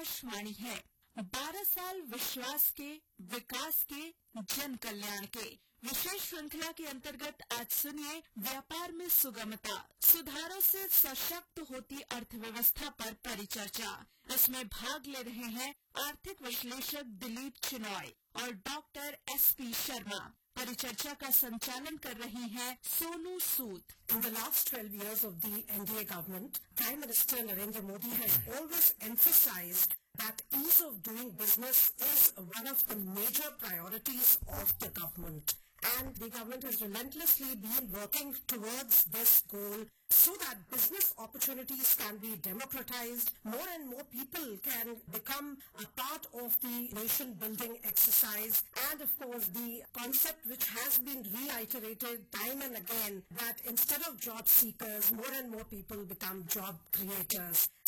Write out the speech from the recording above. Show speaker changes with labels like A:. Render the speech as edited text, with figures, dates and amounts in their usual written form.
A: आकाशवाणी है। 12 साल विश्वास के, विकास के, जन कल्याण के विशेष श्रृंखला के अंतर्गत आज सुनिए व्यापार में सुगमता, सुधारों से सशक्त होती अर्थव्यवस्था पर परिचर्चा। इसमें भाग ले रहे हैं आर्थिक विश्लेषक दिलीप चिनॉय और डॉक्टर एसपी शर्मा। परिचर्चा का संचालन कर रही हैं Sonu Sood.
B: In the last 12 years of the NDA government, Prime Minister Narendra Modi has always emphasized that ease of doing business is one of the major priorities of the government. And the government has relentlessly been working towards this goal so that business opportunities can be democratized, more and more people can become a part of the nation building exercise, and of course the concept which has been reiterated time and again that instead of job seekers, more and more people become job creators.